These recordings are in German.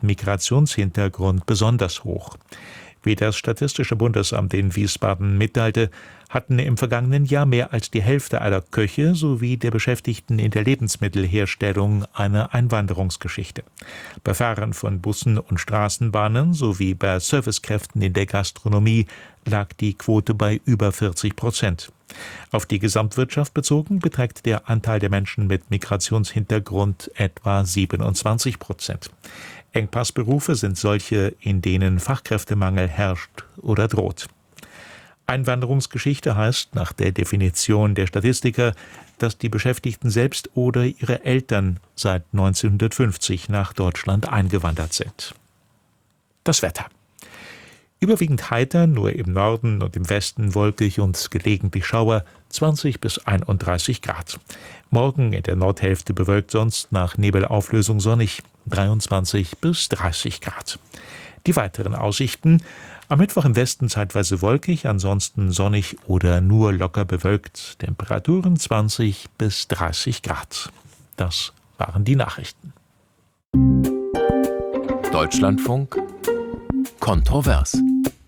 Migrationshintergrund besonders hoch. Wie das Statistische Bundesamt in Wiesbaden mitteilte, hatten im vergangenen Jahr mehr als die Hälfte aller Köche sowie der Beschäftigten in der Lebensmittelherstellung eine Einwanderungsgeschichte. Bei Fahrern von Bussen und Straßenbahnen sowie bei Servicekräften in der Gastronomie lag die Quote bei über 40%. Auf die Gesamtwirtschaft bezogen beträgt der Anteil der Menschen mit Migrationshintergrund etwa 27%. Engpassberufe sind solche, in denen Fachkräftemangel herrscht oder droht. Einwanderungsgeschichte heißt nach der Definition der Statistiker, dass die Beschäftigten selbst oder ihre Eltern seit 1950 nach Deutschland eingewandert sind. Das Wetter. Überwiegend heiter, nur im Norden und im Westen wolkig und gelegentlich Schauer, 20 bis 31 Grad. Morgen in der Nordhälfte bewölkt, sonst nach Nebelauflösung sonnig, 23 bis 30 Grad. Die weiteren Aussichten: am Mittwoch im Westen zeitweise wolkig, ansonsten sonnig oder nur locker bewölkt, Temperaturen 20 bis 30 Grad. Das waren die Nachrichten. Deutschlandfunk kontrovers.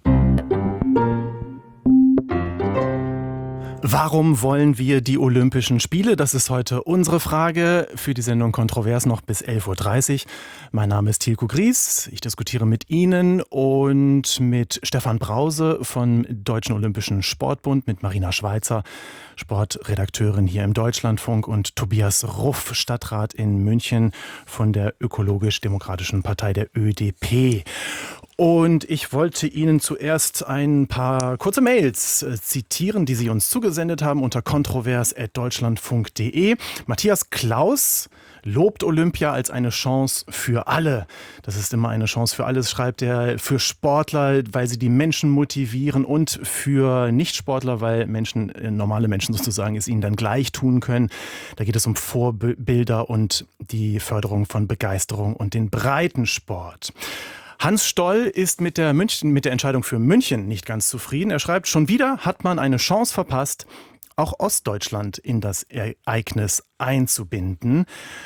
Warum wollen wir die Olympischen Spiele? Das ist heute unsere Frage für die Sendung Kontrovers noch bis 11.30 Uhr. Mein Name ist Tilko Gries. Ich diskutiere mit Ihnen und mit Stefan Brause vom Deutschen Olympischen Sportbund, mit Marina Schweizer, Sportredakteurin hier im Deutschlandfunk, und Tobias Ruff, Stadtrat in München von der Ökologisch-Demokratischen Partei, der ÖDP. Und ich wollte Ihnen zuerst ein paar kurze Mails zitieren, die Sie uns zugesendet haben unter kontrovers@deutschlandfunk.de. Matthias Klaus lobt Olympia als eine Chance für alle. Das ist immer eine Chance für alle, schreibt er, für Sportler, weil sie die Menschen motivieren, und für Nichtsportler, weil Menschen, normale Menschen sozusagen, es ihnen dann gleich tun können. Da geht es um Vorbilder und die Förderung von Begeisterung und den Breitensport. Hans Stoll ist mit der Entscheidung für München nicht ganz zufrieden. Er schreibt, schon wieder hat man eine Chance verpasst, auch Ostdeutschland in das Ereignis einzubinden.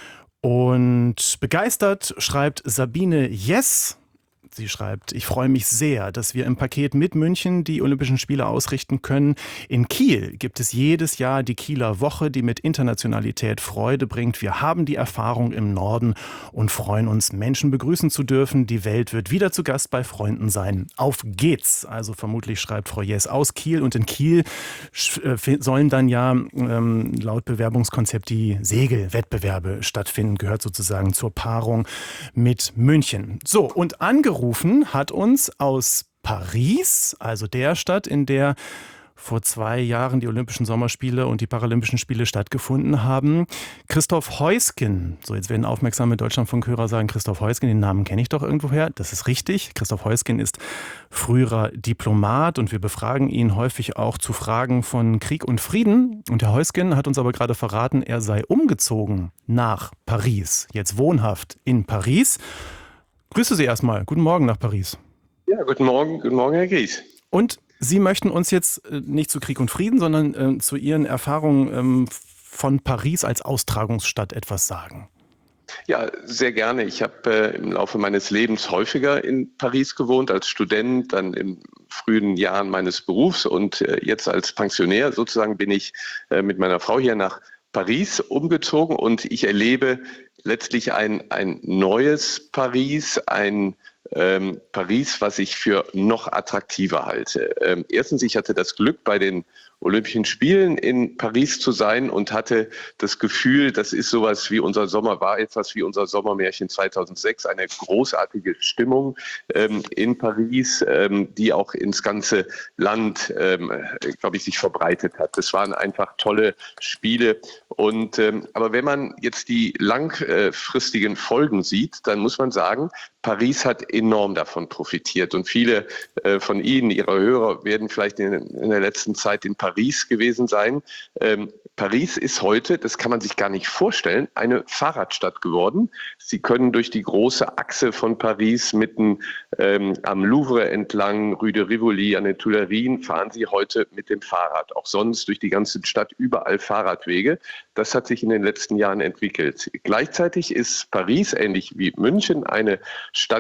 Und begeistert schreibt Sabine Jess. Sie schreibt, ich freue mich sehr, dass wir im Paket mit München die Olympischen Spiele ausrichten können. In Kiel gibt es jedes Jahr die Kieler Woche, die mit Internationalität Freude bringt. Wir haben die Erfahrung im Norden und freuen uns, Menschen begrüßen zu dürfen. Die Welt wird wieder zu Gast bei Freunden sein. Auf geht's! Also vermutlich schreibt Frau Jess aus Kiel. Und in Kiel sollen dann ja laut Bewerbungskonzept die Segelwettbewerbe stattfinden. Gehört sozusagen zur Paarung mit München. So, und angerufen hat uns aus Paris, also der Stadt, in der vor 2 Jahren die Olympischen Sommerspiele und die Paralympischen Spiele stattgefunden haben, Christoph Heusgen. So, jetzt werden aufmerksame Deutschlandfunkhörer sagen, Christoph Heusgen, den Namen kenne ich doch irgendwoher. Das ist richtig. Christoph Heusgen ist früherer Diplomat und wir befragen ihn häufig auch zu Fragen von Krieg und Frieden. Und Herr Heusgen hat uns aber gerade verraten, er sei umgezogen nach Paris, jetzt wohnhaft in Paris. Grüße Sie erstmal. Guten Morgen nach Paris. Ja, guten Morgen, Herr Gries. Und Sie möchten uns jetzt nicht zu Krieg und Frieden, sondern zu Ihren Erfahrungen von Paris als Austragungsstadt etwas sagen. Ja, sehr gerne. Ich habe im Laufe meines Lebens häufiger in Paris gewohnt, als Student, dann in frühen Jahren meines Berufs, und jetzt als Pensionär sozusagen bin ich mit meiner Frau hier nach Paris umgezogen, und ich erlebe letztlich ein neues Paris, ein Paris, was ich für noch attraktiver halte. Erstens, ich hatte das Glück, bei den Olympischen Spielen in Paris zu sein und hatte das Gefühl, das ist sowas wie unser Sommer, war etwas wie unser Sommermärchen 2006, eine großartige Stimmung in Paris, die auch ins ganze Land, glaube ich, sich verbreitet hat. Das waren einfach tolle Spiele. Und aber wenn man jetzt die langfristigen Folgen sieht, dann muss man sagen, Paris hat enorm davon profitiert. Und viele von Ihnen, Ihrer Hörer, werden vielleicht in der letzten Zeit in Paris gewesen sein. Paris ist heute, das kann man sich gar nicht vorstellen, eine Fahrradstadt geworden. Sie können durch die große Achse von Paris mitten am Louvre entlang, Rue de Rivoli, an den Tuilerien, fahren Sie heute mit dem Fahrrad. Auch sonst durch die ganze Stadt überall Fahrradwege. Das hat sich in den letzten Jahren entwickelt. Gleichzeitig ist Paris, ähnlich wie München, eine Stadt,